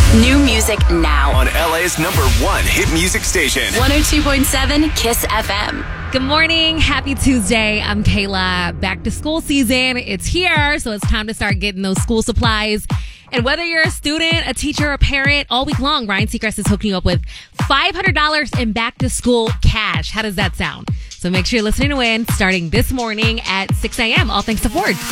New music now. On LA's #1 hit music station. 102.7 Kiss FM. Good morning. Happy Tuesday. I'm Kayla. Back to school season. It's here, so it's time to start getting those school supplies. And whether you're a student, a teacher, a parent, all week long, Ryan Seacrest is hooking you up with $500 in back to school cash. How does that sound? So make sure you're listening to win starting this morning at 6 a.m. All thanks to Ford.